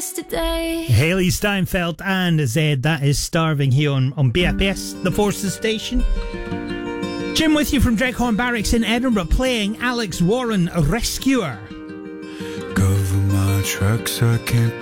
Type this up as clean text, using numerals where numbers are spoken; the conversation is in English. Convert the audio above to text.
yesterday. Hayley Steinfeld and Zed, that is Starving here on BFS, the Forces Station. Jim with you from Dreghorn Barracks in Edinburgh, playing Alex Warren, Rescuer. Cover my tracks, I can't